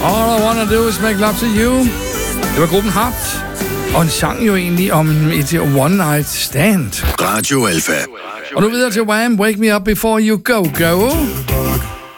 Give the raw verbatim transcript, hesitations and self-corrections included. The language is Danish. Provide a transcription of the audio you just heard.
All I wanna do is make love to you. Det var gruppen Heart. Og en sang jo egentlig om et one night stand. Radio Alpha. Og nu videre til Wham! Wake Me Up Before You Go Go.